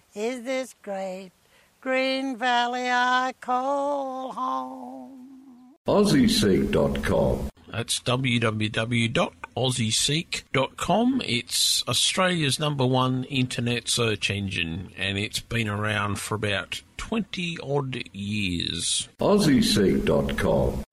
is this great green valley I call home. AussieSeek.com. That's www.aussieseek.com. It's Australia's #1 internet search engine, and it's been around for about 20-odd years. AussieSeek.com.